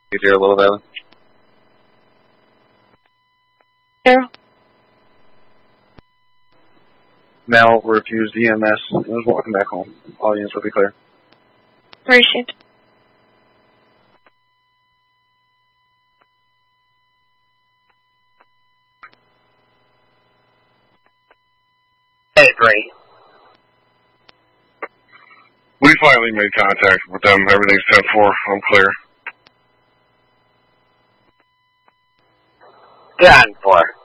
Zero, Little Valley. Zero. Mel refused EMS and was walking back home. All units will be clear. Received. Hey, 3. We finally made contact with them. Everything's 10-4. I'm clear. 10-4.